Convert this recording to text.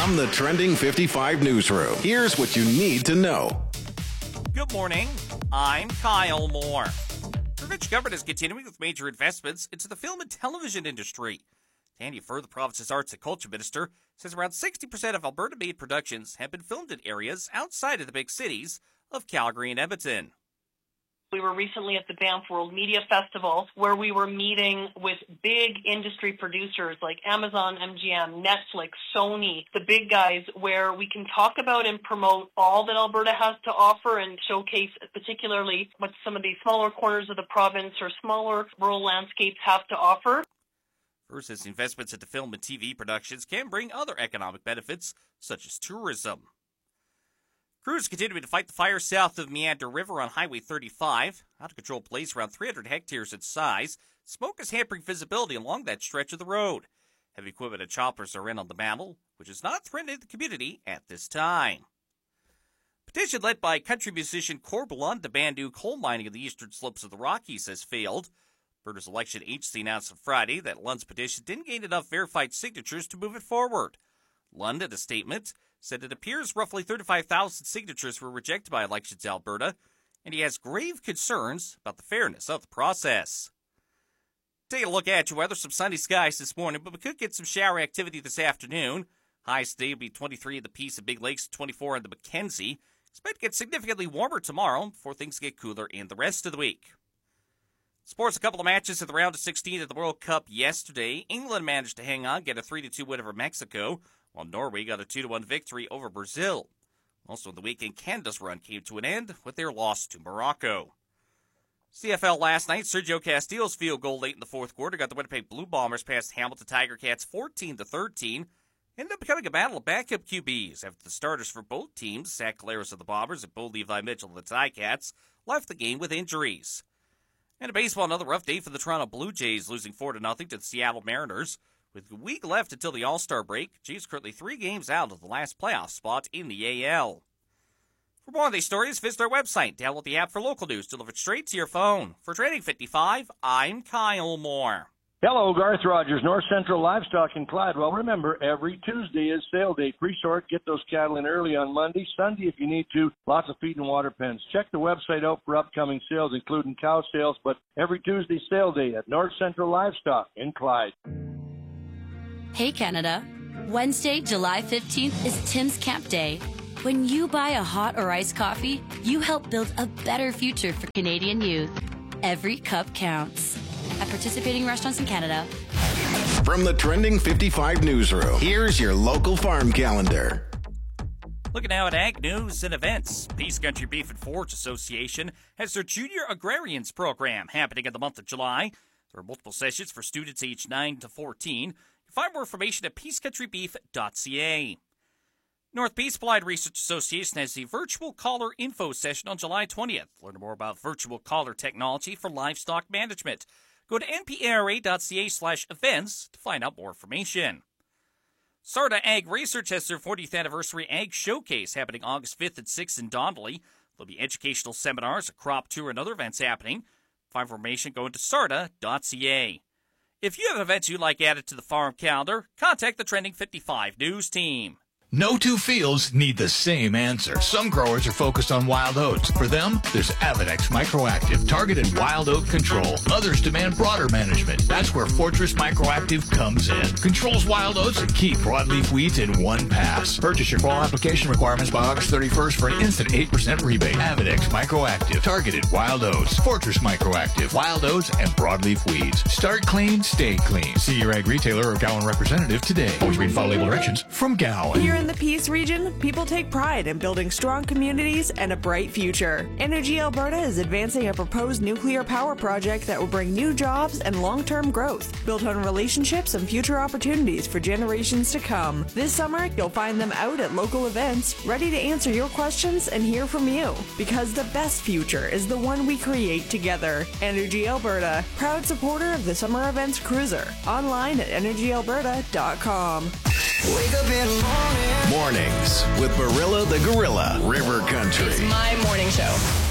From the Trending 55 newsroom, here's what you need to know. Good morning. I'm Kyle Moore. The provincial government is continuing with major investments into the film and television industry. Tanya Furr, the province's arts and culture minister, says around 60% of Alberta-made productions have been filmed in areas outside of the big cities of Calgary and Edmonton. We were recently at the Banff World Media Festival where we were meeting with big industry producers like Amazon, MGM, Netflix, Sony, the big guys, where we can talk about and promote all that Alberta has to offer and showcase particularly what some of these smaller corners of the province or smaller rural landscapes have to offer. Versus investments into film and TV productions can bring other economic benefits, such as tourism. Crews continuing to fight the fire south of Meander River on Highway 35. Out-of-control blaze around 300 hectares in size. Smoke is hampering visibility along that stretch of the road. Heavy equipment and choppers are in on the battle, which is not threatening the community at this time. Petition led by country musician Corb Lund to ban new coal mining in the eastern slopes of the Rockies has failed. Alberta's election agency announced on Friday that Lund's petition didn't gain enough verified signatures to move it forward. Lund, in a statement, said it appears roughly 35,000 signatures were rejected by Elections Alberta, and he has grave concerns about the fairness of the process. Taking a look at your weather, some sunny skies this morning, but we could get some shower activity this afternoon. Highs today will be 23 in the Peace and Big Lakes, 24 in the Mackenzie. Expect to get significantly warmer tomorrow before things get cooler in the rest of the week. Sports, a couple of matches in the round of 16 of the World Cup yesterday. England managed to hang on, get a 3-2 win over Mexico, while Norway got a 2-1 victory over Brazil. Also in the weekend, Canada's run came to an end with their loss to Morocco. CFL last night, Sergio Castillo's field goal late in the fourth quarter got the Winnipeg Blue Bombers past Hamilton Tiger Cats 14-13. Ended up becoming a battle of backup QBs after the starters for both teams, Zach Collaros of the Bombers and Bo Levi Mitchell of the Ticats, left the game with injuries. And in baseball, another rough day for the Toronto Blue Jays, losing 4-0 to the Seattle Mariners. With a week left until the All-Star break, Jays currently 3 games out of the last playoff spot in the AL. For more on these stories, visit our website. Download the app for local news delivered straight to your phone. For Trending 55, I'm Kyle Moore. Hello, Garth Rogers, North Central Livestock in Clyde. Well, remember, every Tuesday is sale day. Pre-sort, get those cattle in early on Monday. Sunday, if you need to, lots of feed and water pens. Check the website out for upcoming sales, including cow sales, but every Tuesday sale day at North Central Livestock in Clyde. Hey, Canada. Wednesday, July 15th is Tim's Camp Day. When you buy a hot or iced coffee, you help build a better future for Canadian youth. Every cup counts. At participating restaurants in Canada. From the Trending 55 newsroom, here's your local farm calendar. Looking now at ag news and events. Peace Country Beef and Forage Association has their Junior Agrarians program happening in the month of July. There are multiple sessions for students aged 9 to 14. Find more information at peacecountrybeef.ca. North Peace Applied Research Association has the Virtual Collar Info Session on July 20th. Learn more about virtual collar technology for livestock management. Go to npra.ca/events to find out more information. Sarda Ag Research has their 40th Anniversary Ag Showcase happening August 5th and 6th in Donnelly. There'll be educational seminars, a crop tour, and other events happening. For information, go to sarda.ca. If you have events you'd like added to the farm calendar, contact the Trending 55 News team. No two fields need the same answer. Some growers are focused on wild oats. For them, there's Avedex Microactive, targeted wild oat control. Others demand broader management. That's where Fortress Microactive comes in. Controls wild oats and key broadleaf weeds in one pass. Purchase your fall application requirements by August 31st for an instant 8% rebate. Avedex Microactive, targeted wild oats. Fortress Microactive, wild oats and broadleaf weeds. Start clean, stay clean. See your ag retailer or Gowan representative today. Always read follow label directions from Gowan. Here in the Peace region, people take pride in building strong communities and a bright future. Energy Alberta is advancing a proposed nuclear power project that will bring new jobs and long-term growth, built on relationships and future opportunities for generations to come. This summer, you'll find them out at local events, ready to answer your questions and hear from you. Because the best future is the one we create together. Energy Alberta, proud supporter of the Summer Events Cruiser. Online at energyalberta.com. Wake up in the morning. Mornings with Barilla the Gorilla, River Country. It's my morning show.